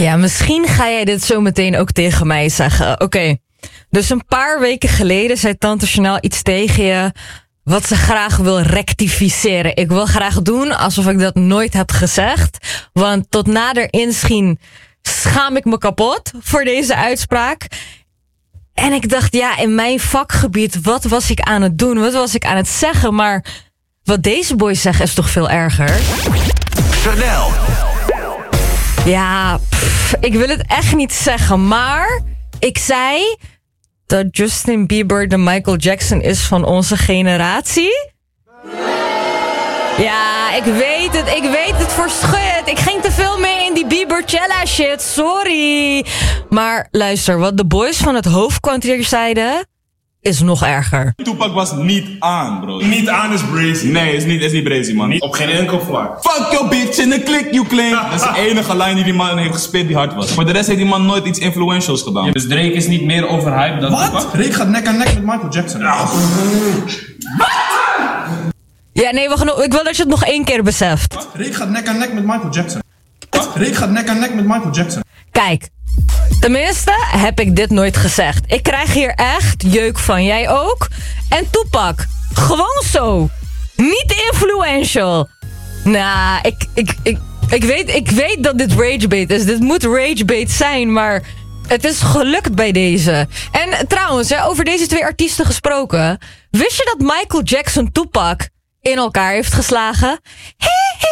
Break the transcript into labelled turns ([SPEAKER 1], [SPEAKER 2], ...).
[SPEAKER 1] Ja, misschien ga jij dit zo meteen ook tegen mij zeggen. Oké, dus een paar weken geleden zei Tante Chanel iets tegen je wat ze graag wil rectificeren. Ik wil graag doen alsof ik dat nooit heb gezegd. Want tot nader inschien schaam ik me kapot voor deze uitspraak. En ik dacht, ja, in mijn vakgebied, wat was ik aan het doen? Wat was ik aan het zeggen? Maar wat deze boys zeggen is toch veel erger?
[SPEAKER 2] Chanel.
[SPEAKER 1] Ja, ik wil het echt niet zeggen, maar ik zei dat Justin Bieber de Michael Jackson is van onze generatie. Ja, ik weet het voor schut. Ik ging te veel mee in die Bieber-Chella shit, sorry. Maar luister, wat de boys van het hoofdkwartier zeiden is nog erger.
[SPEAKER 3] Tupac was niet aan, bro.
[SPEAKER 4] Niet aan is brazy.
[SPEAKER 3] Nee, is niet brazy, man.
[SPEAKER 4] Op geen enkel vlak.
[SPEAKER 3] Fuck your bitch in de klik, you claim. Dat is de enige line die man heeft gespit die hard was. Voor de rest heeft die man nooit iets influentials gedaan.
[SPEAKER 5] Dus Drake is niet meer overhyped dan Tupac?
[SPEAKER 4] Wat? Drake gaat nek aan nek met Michael Jackson.
[SPEAKER 1] Ja, nee, ik wil dat je het nog 1 keer beseft.
[SPEAKER 4] Wat? Drake gaat nek aan nek met Michael Jackson. Wat? Drake gaat nek aan nek met Michael Jackson.
[SPEAKER 1] Kijk, tenminste heb ik dit nooit gezegd. Ik krijg hier echt jeuk van, jij ook? En Tupac, gewoon zo. Niet influential. Nou, ik weet dat dit ragebait is. Dit moet ragebait zijn, maar het is gelukt bij deze. En trouwens, over deze 2 artiesten gesproken. Wist je dat Michael Jackson Tupac in elkaar heeft geslagen?